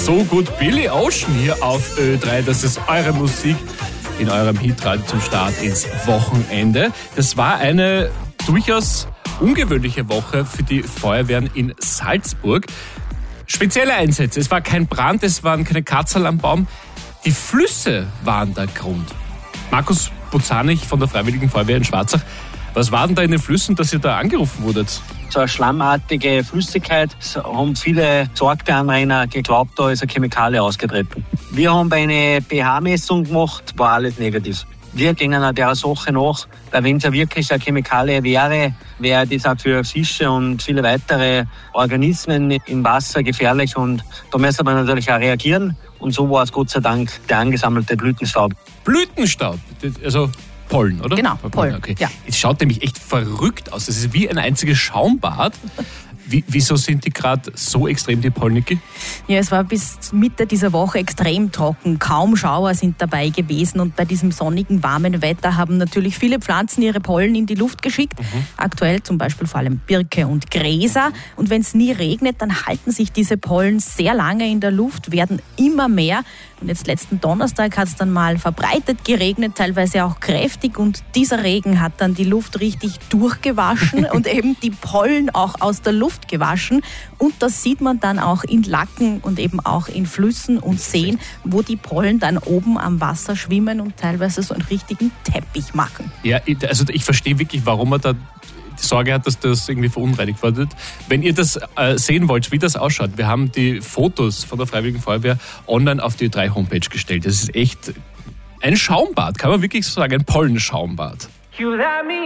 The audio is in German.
so gut. Billy Ocean hier auf Ö3. Das ist eure Musik in eurem Hitradio zum Start ins Wochenende. Das war eine durchaus ungewöhnliche Woche für die Feuerwehren in Salzburg. Spezielle Einsätze. Es war kein Brand, es waren keine Katzel am Baum. Die Flüsse waren der Grund. Markus Buzanich von der Freiwilligen Feuerwehr in Schwarzach. Was war denn da in den Flüssen, dass ihr da angerufen wurdet? So eine schlammartige Flüssigkeit, haben viele Sorgteanrainer geglaubt, da ist eine Chemikalie ausgetreten. Wir haben eine pH-Messung gemacht, war alles negativ. Wir gehen an der Sache nach, weil wenn es ja wirklich eine Chemikalie wäre, wäre das auch für Fische und viele weitere Organismen im Wasser gefährlich und da müssen wir natürlich auch reagieren und so war es Gott sei Dank der angesammelte Blütenstaub. Blütenstaub? Also Pollen, oder? Genau, Pollen. Okay. Ja. Es schaut nämlich echt verrückt aus. Es ist wie ein einziges Schaumbad. Wieso sind die gerade so extrem, die Pollen, Niki? Ja, es war bis Mitte dieser Woche extrem trocken. Kaum Schauer sind dabei gewesen und bei diesem sonnigen, warmen Wetter haben natürlich viele Pflanzen ihre Pollen in die Luft geschickt. Aktuell zum Beispiel vor allem Birke und Gräser. Und wenn es nie regnet, dann halten sich diese Pollen sehr lange in der Luft, werden immer mehr. Und jetzt letzten Donnerstag hat es dann mal verbreitet geregnet, teilweise auch kräftig. Und dieser Regen hat dann die Luft richtig durchgewaschen und eben die Pollen auch aus der Luft gewaschen. Und das sieht man dann auch in Lacken und eben auch in Flüssen und Seen, wo die Pollen dann oben am Wasser schwimmen und teilweise so einen richtigen Teppich machen. Ja, also ich verstehe wirklich, warum man da Sorge hat, dass das irgendwie verunreinigt wird. Wenn ihr das sehen wollt, wie das ausschaut, wir haben die Fotos von der Freiwilligen Feuerwehr online auf die Ö3-Homepage gestellt. Das ist echt ein Schaumbad, kann man wirklich so sagen, ein Pollenschaumbad.